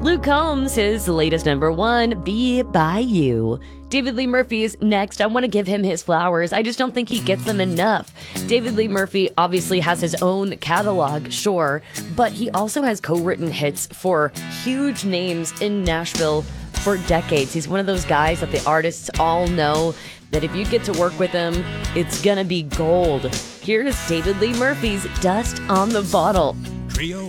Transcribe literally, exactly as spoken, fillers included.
Luke Combs, his latest number one, Be By You. David Lee Murphy is next. I want to give him his flowers. I just don't think he gets them enough. David Lee Murphy obviously has his own catalog, sure, but he also has co-written hits for huge names in Nashville for decades. He's one of those guys that the artists all know that if you get to work with him, it's gonna be gold. Here's David Lee Murphy's Dust on the Bottle. Trio